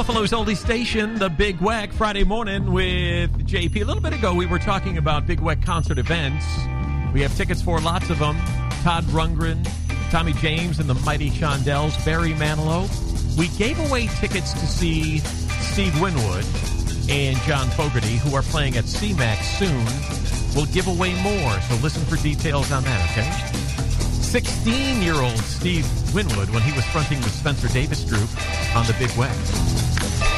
Buffalo's oldie station, the Big Weck, Friday morning with JP. A little bit ago, we were talking about Big Weck concert events. We have tickets for lots of them. Todd Rundgren, Tommy James and the Mighty Shondells, Barry Manilow. We gave away tickets to see Steve Winwood and John Fogerty, who are playing at CMAX soon. We'll give away more, so listen for details on that, okay? 16-year-old Steve Winwood when he was fronting the Spencer Davis Group on the Big Weck.